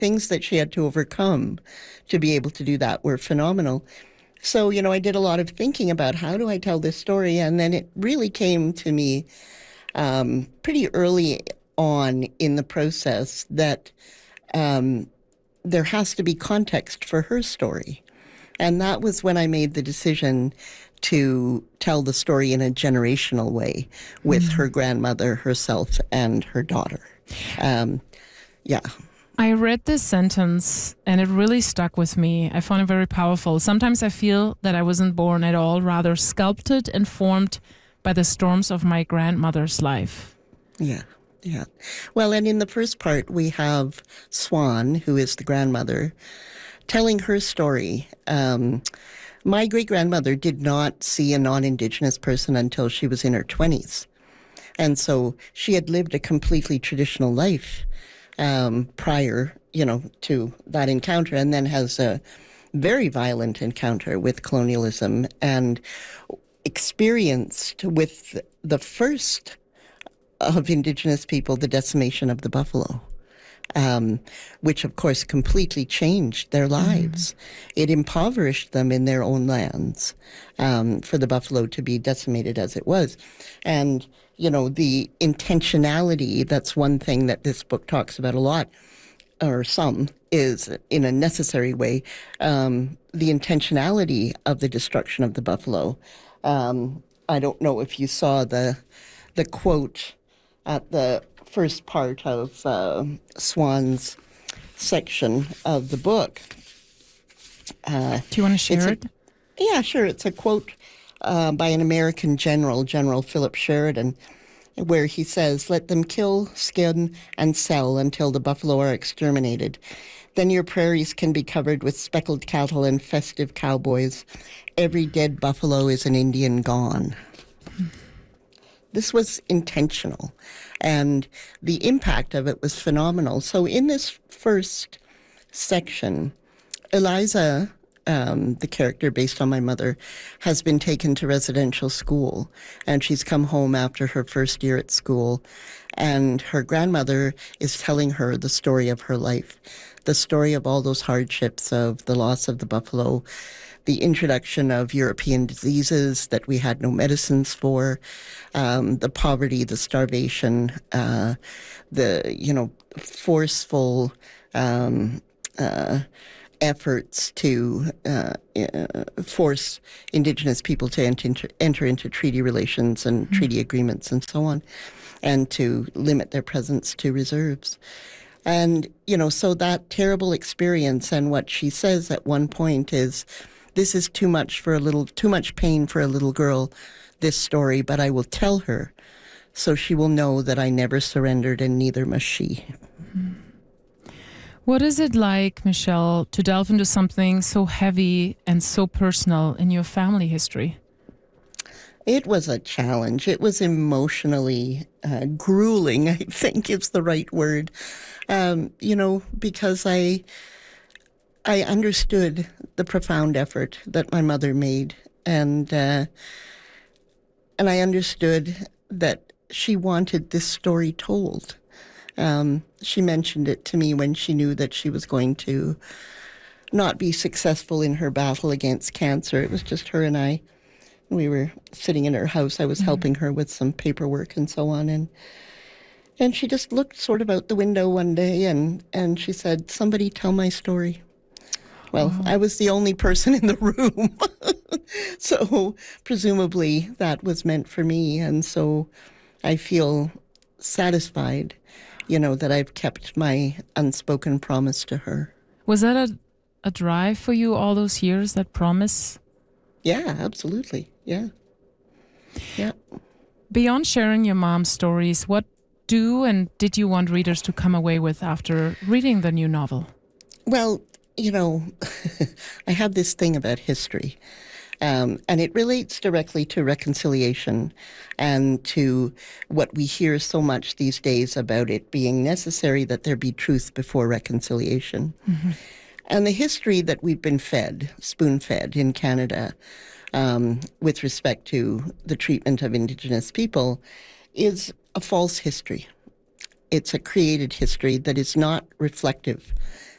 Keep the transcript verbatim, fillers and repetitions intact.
things that she had to overcome to be able to do that were phenomenal. So, you know, I did a lot of thinking about how do I tell this story, and then it really came to me um, pretty early on in the process that um, there has to be context for her story. And that was when I made the decision to tell the story in a generational way with mm. her grandmother, herself, and her daughter. Um, yeah. I read this sentence and it really stuck with me. I found it very powerful. Sometimes I feel that I wasn't born at all, rather sculpted and formed by the storms of my grandmother's life. Yeah, yeah. Well, and in the first part, we have Swan, who is the grandmother, telling her story. Um, my great-grandmother did not see a non-Indigenous person until she was in her twenties. And so she had lived a completely traditional life um, prior, you know, to that encounter, and then has a very violent encounter with colonialism and experienced with the first of Indigenous people the decimation of the buffalo. Um, which, of course, completely changed their lives. Mm. It impoverished them in their own lands um, for the buffalo to be decimated as it was. And, you know, the intentionality, that's one thing that this book talks about a lot, or some, is in a necessary way, um, the intentionality of the destruction of the buffalo. Um, I don't know if you saw the the quote at the first part of uh, Swan's section of the book. Uh, Do you want to share a, it? Yeah, sure. It's a quote uh, by an American general, General Philip Sheridan, where he says, "Let them kill, skin, and sell until the buffalo are exterminated. Then your prairies can be covered with speckled cattle and festive cowboys. Every dead buffalo is an Indian gone." This was intentional, and the impact of it was phenomenal. So in this first section, Eliza, um, the character based on my mother, has been taken to residential school, and she's come home after her first year at school, and her grandmother is telling her the story of her life, the story of all those hardships of the loss of the buffalo, the introduction of European diseases that we had no medicines for, um, the poverty, the starvation, uh, the, you know, forceful um, uh, efforts to uh, uh, force Indigenous people to enter, enter into treaty relations and mm-hmm. treaty agreements and so on, and to limit their presence to reserves. And, you know, so that terrible experience, and what she says at one point is, "This is too much for a little, too much pain for a little girl, this story, but I will tell her so she will know that I never surrendered and neither must she." What is it like, Michelle, to delve into something so heavy and so personal in your family history? It was a challenge. It was emotionally uh, grueling, I think is the right word. Um, you know, because I... I understood the profound effort that my mother made, and uh, and I understood that she wanted this story told. Um, she mentioned it to me when she knew that she was going to not be successful in her battle against cancer. It was just her and I. We were sitting in her house. I was mm-hmm. helping her with some paperwork and so on, and and she just looked sort of out the window one day, and, and she said, "Somebody tell my story." Well, oh. I was the only person in the room, so presumably that was meant for me, and so I feel satisfied, you know, that I've kept my unspoken promise to her. Was that a, a drive for you all those years, that promise? Yeah, absolutely, yeah. Yeah. Beyond sharing your mom's stories, what do and did you want readers to come away with after reading the new novel? Well, you know, I have this thing about history, um, and it relates directly to reconciliation and to what we hear so much these days about it being necessary that there be truth before reconciliation. Mm-hmm. And the history that we've been fed, spoon-fed in Canada, um, with respect to the treatment of Indigenous people is a false history. It's a created history that is not reflective